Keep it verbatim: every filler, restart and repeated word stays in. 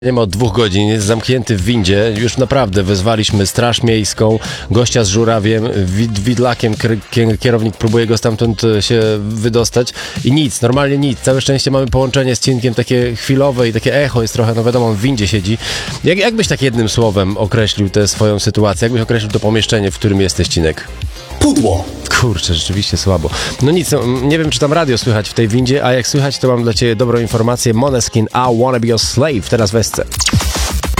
Nie ma od dwóch godzin, jest zamknięty w windzie. Już naprawdę wezwaliśmy straż miejską, gościa z żurawiem, wid widlakiem, kierownik próbuje go stamtąd się wydostać i nic, normalnie nic. Całe szczęście mamy połączenie z Cinkiem takie chwilowe i takie echo jest trochę, no wiadomo, on w windzie siedzi. Jak, jak byś tak jednym słowem określił tę swoją sytuację? Jak byś określił to pomieszczenie, w którym jesteś, Cinek? Pudło. Kurczę, rzeczywiście słabo. No nic, no, nie wiem, czy tam radio słychać w tej windzie, a jak słychać, to mam dla ciebie dobrą informację. Måneskin, I Wanna Be Your Slave, teraz w Esce.